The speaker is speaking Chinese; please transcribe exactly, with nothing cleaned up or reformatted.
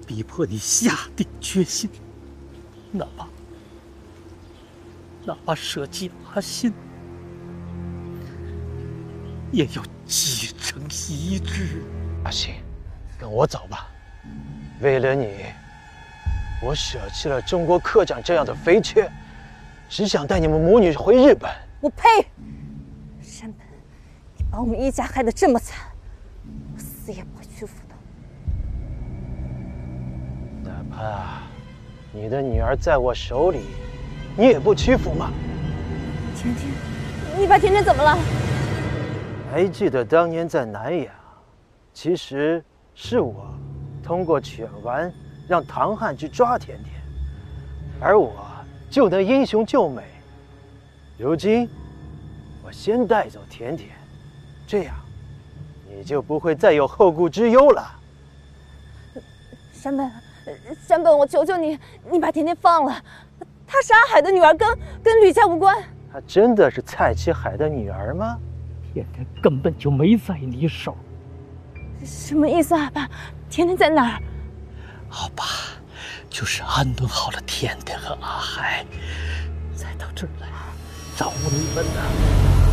逼迫你下定决心，哪怕哪怕舍弃阿信，也要继承遗志。 阿信，跟我走吧。为了你，我舍弃了中国科长这样的肥缺，只想带你们母女回日本。 我呸！山本，你把我们一家害得这么惨，我死也不会屈服的。 哪怕你的女儿在我手里，你也不屈服吗？ 甜甜，你把甜甜怎么了？ 还记得当年在南阳，其实是我通过犬丸让唐汉去抓甜甜，而我救得英雄救美。如今我先带走甜甜，这样你就不会再有后顾之忧了。 山本，山本，我求求你，你把甜甜放了。她是阿海的女儿，跟跟吕家无关。 她真的是蔡启海的女儿吗？ 甜甜根本就没在你手。 什么意思啊，爸？甜甜在哪儿？ 好吧，就是安顿好了甜甜和阿海，才到这儿来找你们的。